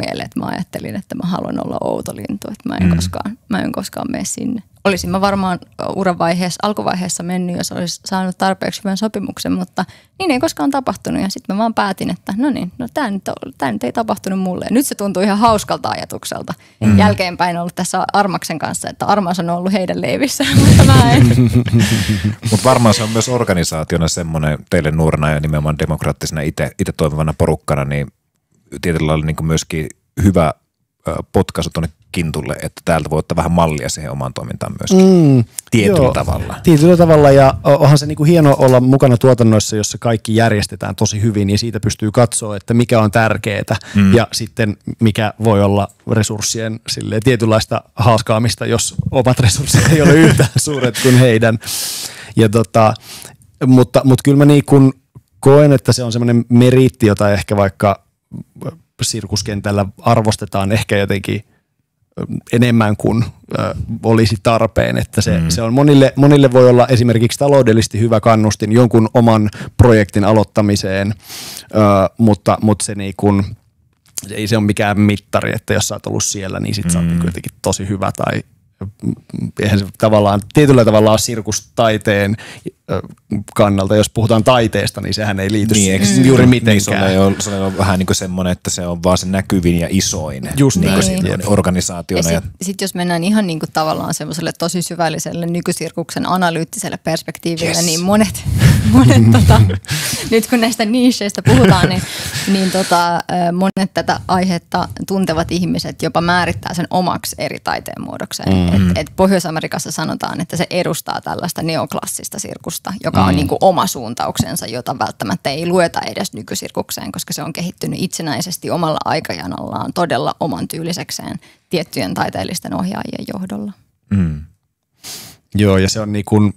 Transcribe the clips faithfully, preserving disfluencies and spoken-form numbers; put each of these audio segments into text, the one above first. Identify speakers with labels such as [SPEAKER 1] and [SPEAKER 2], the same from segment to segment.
[SPEAKER 1] mieleen, että mä ajattelin, että mä haluan olla outo lintu, että mä en, mm. koskaan, mä en koskaan mene sinne. Olisin mä varmaan uran vaiheessa, alkuvaiheessa mennyt, jos olisi saanut tarpeeksi hyvän sopimuksen, mutta niin ei koskaan tapahtunut. Ja sitten mä vaan päätin, että no niin, no tää nyt, tää nyt ei tapahtunut mulle. Ja nyt se tuntuu ihan hauskalta ajatukselta. Mm. Jälkeenpäin ollut tässä Armaksen kanssa, että Armas on ollut heidän leivissä, mutta mä en.
[SPEAKER 2] Mutta varmaan se on myös organisaationa semmoinen teille nuorena ja nimenomaan demokraattisena itse toimivana porukkana, niin tietyllä lailla niin myöskin hyvä potkaisu tuonne kintulle, että täältä voi ottaa vähän mallia siihen omaan toimintaan myöskin. Mm, tietyllä joo, tavalla.
[SPEAKER 3] Tietyllä tavalla, ja onhan se niinku hieno olla mukana tuotannoissa, jossa kaikki järjestetään tosi hyvin, ja siitä pystyy katsoa, että mikä on tärkeää, mm. ja sitten mikä voi olla resurssien silleen, tietynlaista haaskaamista, jos omat resurssit ei ole yhtä suuret kuin heidän. Ja tota, mutta, mutta kyllä mä niin kun koen, että se on semmoinen meriitti, jota ehkä vaikka sirkuskentällä arvostetaan ehkä jotenkin enemmän kuin ö, olisi tarpeen, että se, mm. se on monille, monille voi olla esimerkiksi taloudellisesti hyvä kannustin jonkun oman projektin aloittamiseen, ö, mutta, mutta se niin kuin, ei se ole mikään mittari, että jos sä oot ollut siellä, niin sit mm. sä oot niin jotenkin tosi hyvä tai eihän se tavallaan tietyllä tavalla ole sirkustaiteen kannalta, jos puhutaan taiteesta, niin sehän ei liity niin, mm. juuri mitenkään.
[SPEAKER 2] Niin, se, on, se on vähän niin kuin semmoinen, että se on vaan se näkyvin ja isoin
[SPEAKER 3] just
[SPEAKER 2] niin
[SPEAKER 3] niin.
[SPEAKER 2] organisaationa.
[SPEAKER 1] Ja sitten sit jos mennään ihan niin kuin tavallaan semmoiselle tosi syvälliselle nykysirkuksen analyyttiselle perspektiiville, yes. niin monet, monet tota, nyt kun näistä nicheistä puhutaan, niin, niin tota, monet tätä aihetta tuntevat ihmiset jopa määrittää sen omaksi eri taiteen muodokseen. Mm. Et, et Pohjois-Amerikassa sanotaan, että se edustaa tällaista neoklassista sirkusta, joka mm. on niin kuin oma suuntauksensa, jota välttämättä ei lueta edes nykysirkukseen, koska se on kehittynyt itsenäisesti omalla aikajanallaan todella oman tyylisekseen tiettyjen taiteellisten ohjaajien johdolla.
[SPEAKER 3] Mm. Joo, ja se on niin kuin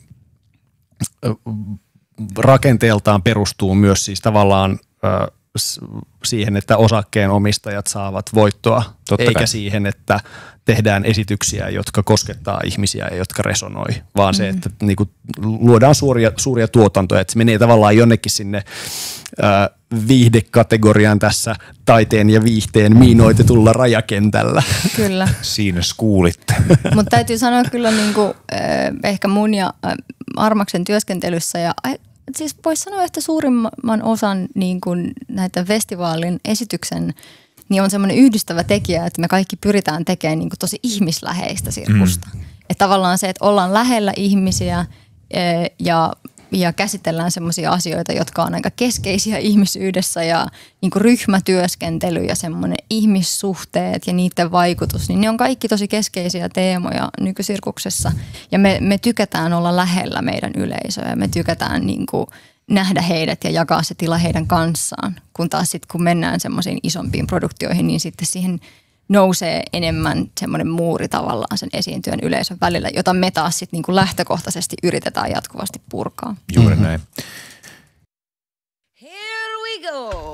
[SPEAKER 3] rakenteeltaan perustuu myös siis tavallaan ö, siihen, että osakkeenomistajat saavat voittoa, Totta eikä kai. siihen, että tehdään esityksiä, jotka koskettaa ihmisiä ja jotka resonoi, vaan mm-hmm. se, että niinku luodaan suuria, suuria tuotantoja, että se menee tavallaan jonnekin sinne ää, viihdekategoriaan tässä taiteen ja viihteen miinoitetulla rajakentällä.
[SPEAKER 1] Kyllä.
[SPEAKER 2] Siinä skuulitte.
[SPEAKER 1] Mutta täytyy sanoa kyllä niinku, äh, ehkä mun ja äh, Armaksen työskentelyssä ja äh, siis voisi sanoa, että suurimman osan niin kuin näitä festivaalin esityksen niin on semmoinen yhdistävä tekijä, että me kaikki pyritään tekemään niin kuin tosi ihmisläheistä sirkusta. Mm. Että tavallaan se, että ollaan lähellä ihmisiä ja, ja käsitellään semmoisia asioita, jotka on aika keskeisiä ihmisyydessä ja niin kuin ryhmätyöskentely ja semmoinen ihmissuhteet ja niiden vaikutus, niin ne on kaikki tosi keskeisiä teemoja nykysirkuksessa. Ja me, me tykätään olla lähellä meidän yleisöä, me tykätään niin kuin nähdä heidät ja jakaa se tila heidän kanssaan, kun taas sitten kun mennään semmoisiin isompiin produktioihin, niin sitten siihen nousee enemmän semmoinen muuri tavallaan sen esiintyjän yleisön välillä, jota me taas sitten niinku lähtökohtaisesti yritetään jatkuvasti purkaa.
[SPEAKER 2] Juuri näin.
[SPEAKER 4] Here we go!